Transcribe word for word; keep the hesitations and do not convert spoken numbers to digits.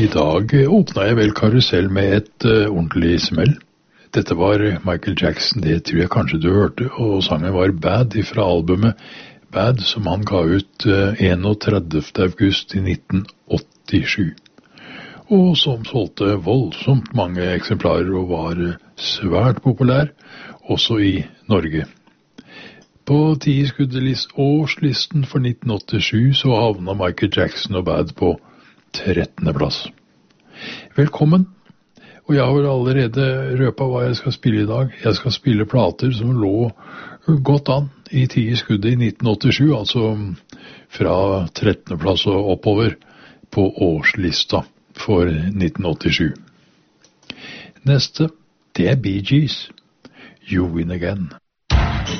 I dag åpnet jeg vel karusell med et uh, ordentlig smell. Dette var Michael Jackson, det tror jeg kanskje du hørte, og sangen var Bad fra albumet Bad, som han ga ut uh, enogtredivte august i nitten åttisju. Og som solgte voldsomt mange eksemplarer og var uh, svært populær, også i Norge. På ti-skuddelist-årslisten for nitten åttisju så havna Michael Jackson og Bad på trettende plass. Velkommen, og jeg har allerede røpet hva jeg skal spille i dag. Jeg skal spille plater som lå godt an i ti skuddet i nitten åttisju, altså fra trettende plass og oppover på årslista for nitten åttisju. Neste, det er Bee Gees, You Win Again.